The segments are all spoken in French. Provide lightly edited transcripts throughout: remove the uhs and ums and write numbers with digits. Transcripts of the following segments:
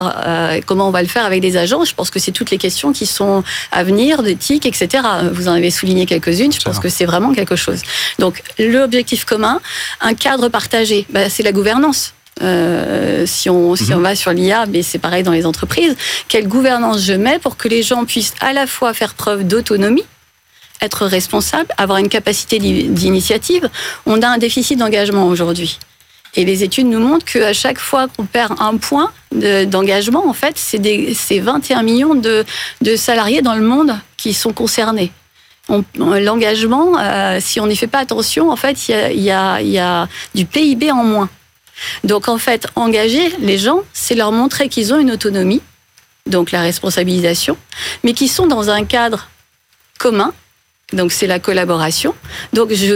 comment on va le faire avec des agents. Je pense que c'est toutes les questions qui sont à venir, d'éthique, etc. Vous en avez souligné quelques-unes. Je pense que c'est vraiment quelque chose. Donc, l'objectif commun, un cadre partagé, c'est la gouvernance. Si on va sur l'IA, mais c'est pareil dans les entreprises. Quelle gouvernance je mets pour que les gens puissent à la fois faire preuve d'autonomie, être responsables, avoir une capacité d'initiative. On a un déficit d'engagement aujourd'hui. Et les études nous montrent qu'à chaque fois qu'on perd un point d'engagement, en fait, c'est 21 millions de salariés dans le monde qui sont concernés. L'engagement, si on n'y fait pas attention, en fait, il y a du PIB en moins. Donc, en fait, engager les gens, c'est leur montrer qu'ils ont une autonomie, donc la responsabilisation, mais qu'ils sont dans un cadre commun. Donc, c'est la collaboration. Donc, il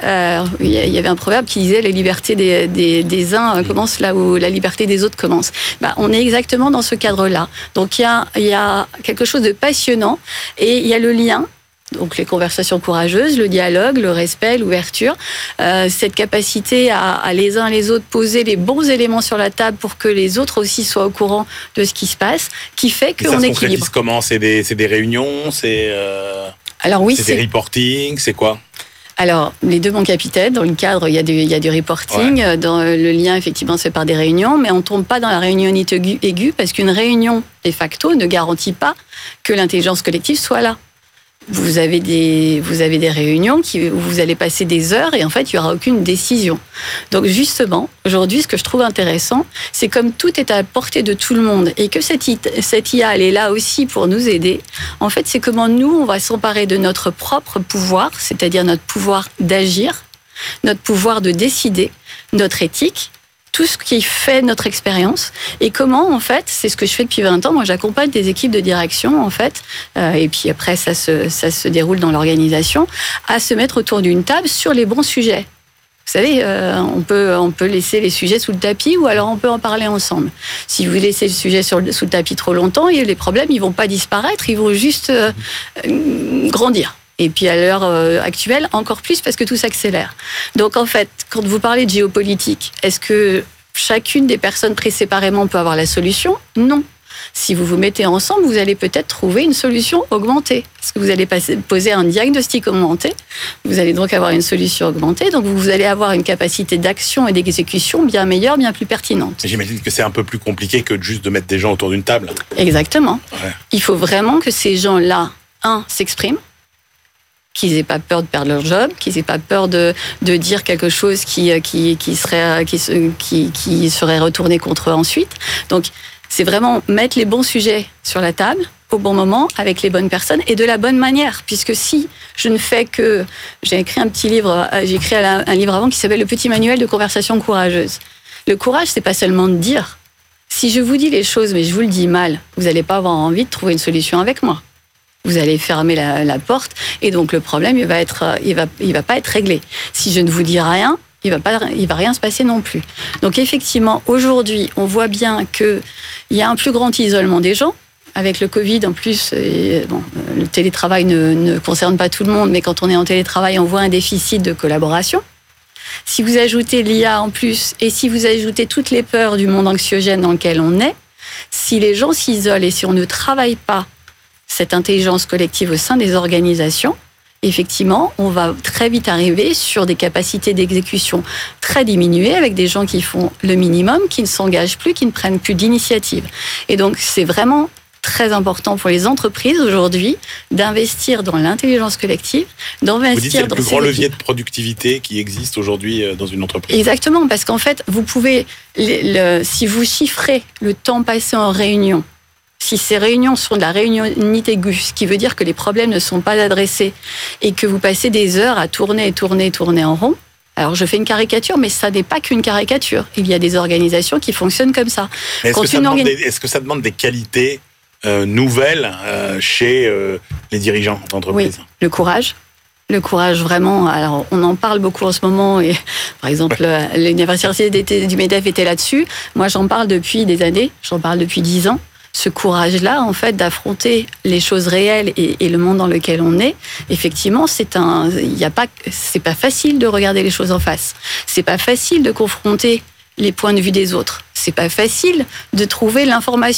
y avait un proverbe qui disait « la liberté des uns commence là où la liberté des autres commence ». On est exactement dans ce cadre-là. Donc, il y a quelque chose de passionnant et il y a le lien. Donc, les conversations courageuses, le dialogue, le respect, l'ouverture, cette capacité à les uns les autres poser les bons éléments sur la table pour que les autres aussi soient au courant de ce qui se passe, qui fait qu'on équilibre. Ça se concrétise comment ? C'est des réunions, Alors oui, c'est des reporting, c'est quoi ? Alors, les deux bons capitaines, dans le cadre, il y a du reporting. Ouais. Dans le lien, effectivement, c'est par des réunions, mais on ne tombe pas dans la réunionnite aiguë parce qu'une réunion, de facto, ne garantit pas que l'intelligence collective soit là. Vous avez des réunions où vous allez passer des heures et en fait, il n'y aura aucune décision. Donc justement, aujourd'hui, ce que je trouve intéressant, c'est comme tout est à la portée de tout le monde et que cette IA, elle est là aussi pour nous aider. En fait, c'est comment nous, on va s'emparer de notre propre pouvoir, c'est-à-dire notre pouvoir d'agir, notre pouvoir de décider, notre éthique, tout ce qui fait notre expérience et comment, en fait, c'est ce que je fais depuis 20 ans. Moi, j'accompagne des équipes de direction, en fait, et puis après, ça se déroule dans l'organisation, à se mettre autour d'une table sur les bons sujets. Vous savez, on peut laisser les sujets sous le tapis ou alors on peut en parler ensemble. Si vous laissez le sujet sous le tapis trop longtemps, les problèmes, ils vont pas disparaître, ils vont juste grandir. Et puis à l'heure actuelle, encore plus parce que tout s'accélère. Donc en fait, quand vous parlez de géopolitique, est-ce que chacune des personnes prises séparément peut avoir la solution ? Non. Si vous vous mettez ensemble, vous allez peut-être trouver une solution augmentée. Parce que vous allez poser un diagnostic augmenté. Vous allez donc avoir une solution augmentée. Donc vous allez avoir une capacité d'action et d'exécution bien meilleure, bien plus pertinente. J'imagine que c'est un peu plus compliqué que juste de mettre des gens autour d'une table. Exactement. Ouais. Il faut vraiment que ces gens-là, s'expriment. Qu'ils aient pas peur de perdre leur job, qu'ils aient pas peur de dire quelque chose qui serait retourné contre eux ensuite. Donc, c'est vraiment mettre les bons sujets sur la table au bon moment, avec les bonnes personnes et de la bonne manière. Puisque si je ne fais que... J'ai écrit un livre avant qui s'appelle « Le petit manuel de conversation courageuse ». Le courage, c'est pas seulement de dire. Si je vous dis les choses, mais je vous le dis mal, vous n'allez pas avoir envie de trouver une solution avec moi. Vous allez fermer la porte et donc le problème il va pas être réglé. Si je ne vous dis rien, il va rien se passer non plus. Donc effectivement, aujourd'hui, on voit bien que il y a un plus grand isolement des gens. Avec le Covid, en plus, le télétravail ne concerne pas tout le monde, mais quand on est en télétravail, on voit un déficit de collaboration. Si vous ajoutez l'IA en plus et si vous ajoutez toutes les peurs du monde anxiogène dans lequel on est, si les gens s'isolent et si on ne travaille pas cette intelligence collective au sein des organisations, effectivement, on va très vite arriver sur des capacités d'exécution très diminuées avec des gens qui font le minimum, qui ne s'engagent plus, qui ne prennent plus d'initiative. Et donc, c'est vraiment très important pour les entreprises aujourd'hui d'investir dans l'intelligence collective, d'investir vous dites, c'est le dans plus grand levier de productivité qui existe aujourd'hui dans une entreprise. Exactement, parce qu'en fait, vous pouvez, si vous chiffrez le temps passé en réunion, si ces réunions sont de la réunionnite aiguë, ce qui veut dire que les problèmes ne sont pas adressés et que vous passez des heures à tourner en rond, alors je fais une caricature, mais ça n'est pas qu'une caricature. Il y a des organisations qui fonctionnent comme ça. Est-ce que ça demande des qualités nouvelles chez les dirigeants d'entreprise ? Oui, le courage. Le courage, vraiment. Alors, on en parle beaucoup en ce moment. Et, par exemple, l'université du MEDEF était là-dessus. Moi, j'en parle depuis des années. J'en parle depuis 10 ans. Ce courage-là, en fait, d'affronter les choses réelles et le monde dans lequel on est, effectivement, c'est pas facile de regarder les choses en face. C'est pas facile de confronter les points de vue des autres. C'est pas facile de trouver l'information